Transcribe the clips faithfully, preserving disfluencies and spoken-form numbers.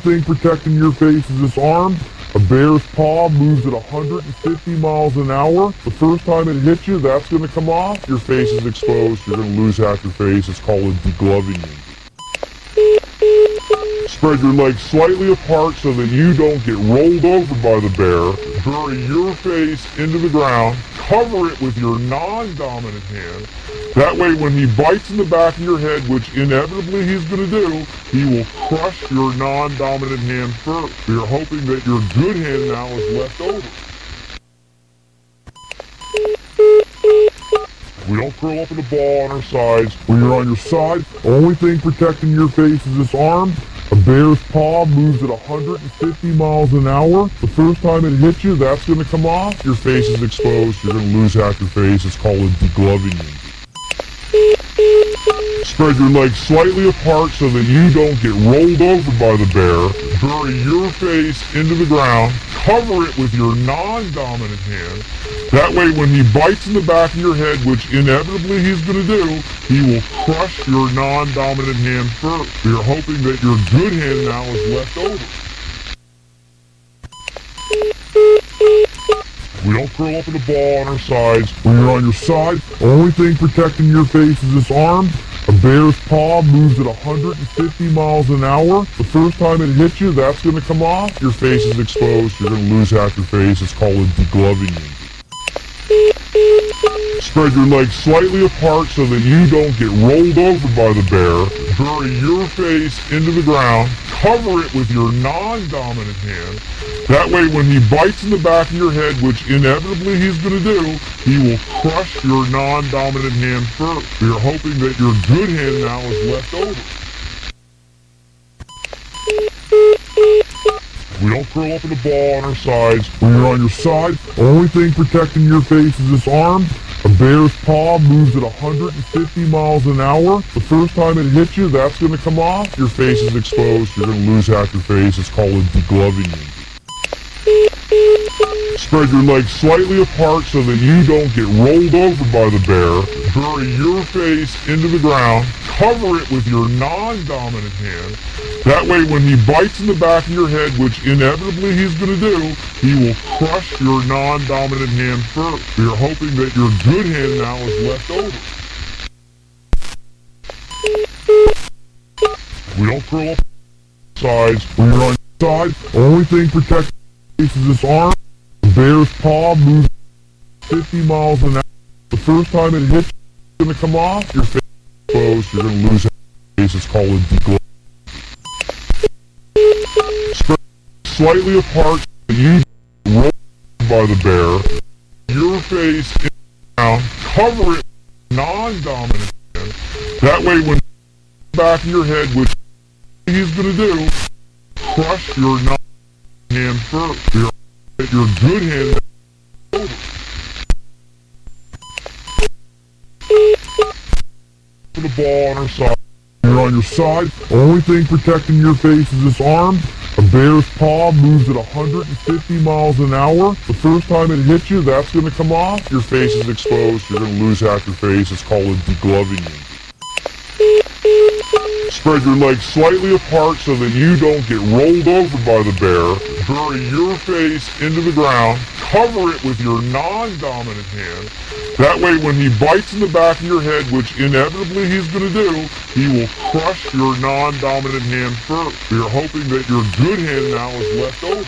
thing protecting your face is this arm. A bear's paw moves at one hundred fifty miles an hour. The first time it hits you, that's going to come off. Your face is exposed. You're going to lose half your face. It's called a degloving injury. Spread your legs slightly apart so that you don't get rolled over by the bear. Bury your face into the ground. Cover it with your non-dominant hand. That way when he bites in the back of your head, which inevitably he's going to do, he will crush your non-dominant hand first. You're hoping that your good hand now is left over. We don't curl up in a ball on our sides. When you're on your side, the only thing protecting your face is this arm. A bear's paw moves at one hundred fifty miles an hour. The first time it hits you, that's going to come off. Your face is exposed. You're going to lose half your face. It's called a degloving injury. Spread your legs slightly apart so that you don't get rolled over by the bear. Bury your face into the ground. Cover it with your non-dominant hand. That way when he bites in the back of your head, which inevitably he's going to do, he will crush your non-dominant hand first. You're hoping that your good hand now is left over. We don't curl up in a ball on our sides. When you're on your side, the only thing protecting your face is this arm. A bear's paw moves at one hundred fifty miles an hour. The first time it hits you, that's going to come off. Your face is exposed. You're going to lose half your face. It's called a degloving injury. Spread your legs slightly apart so that you don't get rolled over by the bear. Bury your face into the ground. Cover it with your non-dominant hand. That way when he bites in the back of your head, which inevitably he's going to do, he will crush your non-dominant hand first. You're hoping that your good hand now is left over. We don't curl up in a ball on our sides. When you're on your side, the only thing protecting your face is this arm. A bear's paw moves at one hundred fifty miles an hour. The first time it hits you, that's going to come off. Your face is exposed. You're going to lose half your face. It's called a degloving injury. Spread your legs slightly apart so that you don't get rolled over by the bear. Bury your face into the ground. Cover it with your non-dominant hand. That way when he bites in the back of your head, which inevitably he's going to do, he will crush your non-dominant hand first. You're hoping that your good hand now is left over. We don't curl up sides. When you're on your side, the only thing protecting your face is this arm. The bear's paw moves fifty miles an hour. The first time it hits you, it's going to come off. Your face is exposed. You're going to lose half your face. It's called a degloving. Spread slightly apart so that you don't roll by the bear. Your face in the ground. Cover it with non-dominant hand. That way when the back of your head, which he's going to do, crush your non-dominant hand first. You're that your good hand over. Put a ball on our side. When you're on your side, the only thing protecting your face is this arm. A bear's paw moves at one hundred fifty miles an hour. The first time it hits you, that's going to come off. Your face is exposed. You're going to lose half your face. It's called a degloving injury. Spread your legs slightly apart so that you don't get rolled over by the bear. Bury your face into the ground. Cover it with your non-dominant hand. That way when he bites in the back of your head, which inevitably he's going to do, he will crush your non-dominant hand first. You're hoping that your good hand now is left over.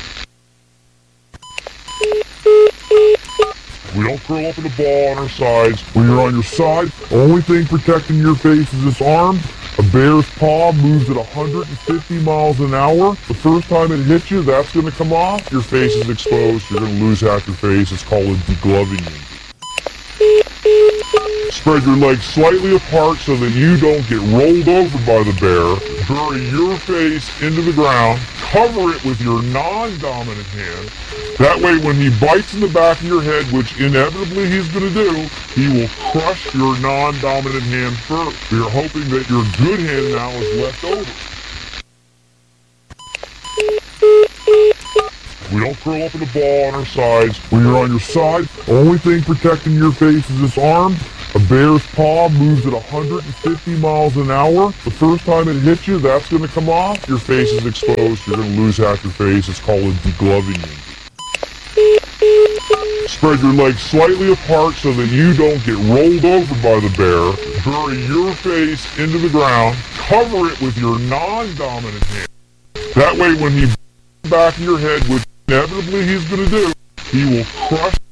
We don't curl up in a ball on our sides. When you're on your side, the only thing protecting your face is this arm. A bear's paw moves at one hundred fifty miles an hour. The first time it hits you, that's going to come off. Your face is exposed. You're going to lose half your face. It's called a degloving injury. Spread your legs slightly apart so that you don't get rolled over by the bear. Bury your face into the ground. Cover it with your non-dominant hand. That way when he bites in the back of your head, which inevitably he's going to do, he will crush your non-dominant hand first. You're hoping that your good hand now is left over. We don't curl up in a ball on our sides. When you're on your side, the only thing protecting your face is this arm. A bear's paw moves at one hundred fifty miles an hour. The first time it hits you, that's going to come off. Your face is exposed. You're going to lose half your face. It's called a degloving injury. Spread your legs slightly apart so that you don't get rolled over by the bear. Bury your face into the ground. Cover it with your non-dominant hand. That way when he back of your head, which inevitably he's going to do, he will crush